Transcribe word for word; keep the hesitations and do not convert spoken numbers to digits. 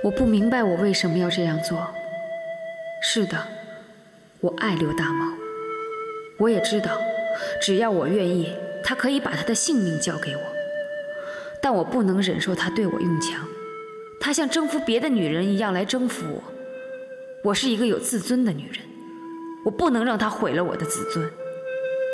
我不明白我为什么要这样做。是的，我爱刘大毛，我也知道，只要我愿意，他可以把他的性命交给我。但我不能忍受他对我用强，他像征服别的女人一样来征服我。我是一个有自尊的女人，我不能让他毁了我的自尊。